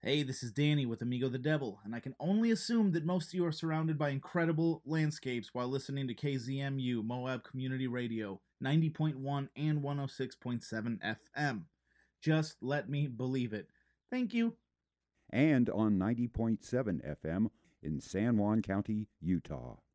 Hey, this is Danny with Amigo the Devil, and I can only assume that most of you are surrounded by incredible landscapes while listening to KZMU Moab Community Radio, 90.1 and 106.7 FM. Just let me believe it. Thank you. And on 90.7 FM in San Juan County, Utah.